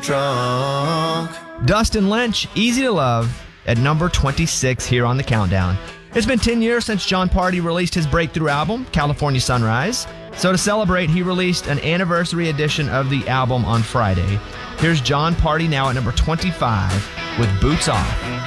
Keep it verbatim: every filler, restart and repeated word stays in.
drunk. Dustin Lynch, Easy to Love, at number twenty-six here on the countdown. It's been ten years since Jon Pardi released his breakthrough album, California Sunrise. So to celebrate, he released an anniversary edition of the album on Friday. Here's Jon Pardi now at number twenty-five with Boots Off.